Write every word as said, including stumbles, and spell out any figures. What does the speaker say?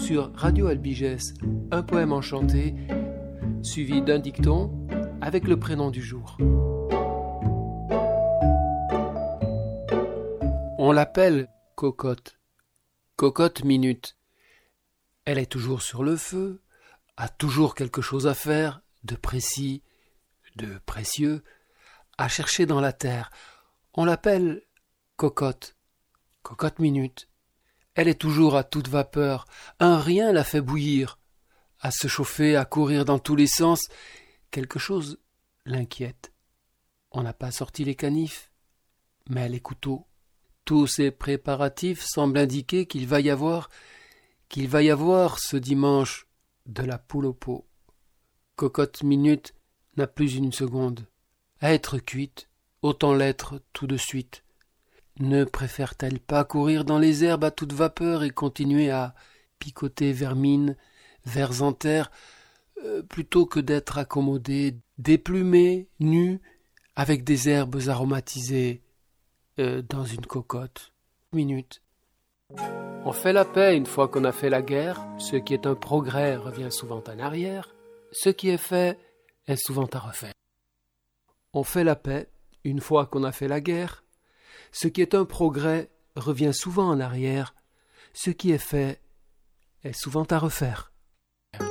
sur Radio Albigès, un poème enchanté, suivi d'un dicton avec le prénom du jour. On l'appelle Cocotte. Cocotte Minute. Elle est toujours sur le feu, a toujours quelque chose à faire, de précis, de précieux, à chercher dans la terre. On l'appelle Cocotte. Cocotte Minute. Elle est toujours à toute vapeur, un rien la fait bouillir, à se chauffer, à courir dans tous les sens. Quelque chose l'inquiète. On n'a pas sorti les canifs, mais les couteaux. Tous ces préparatifs semblent indiquer qu'il va y avoir, qu'il va y avoir ce dimanche de la poule au pot. Cocotte Minute n'a plus une seconde. À être cuite, autant l'être tout de suite. Ne préfère-t-elle pas courir dans les herbes à toute vapeur et continuer à picoter vermine, vers en terre, euh, plutôt que d'être accommodée, déplumée, nue, avec des herbes aromatisées, euh, dans une cocotte minute. On fait la paix une fois qu'on a fait la guerre. Ce qui est un progrès revient souvent en arrière. Ce qui est fait est souvent à refaire. On fait la paix une fois qu'on a fait la guerre. Ce qui est un progrès revient souvent en arrière. Ce qui est fait est souvent à refaire.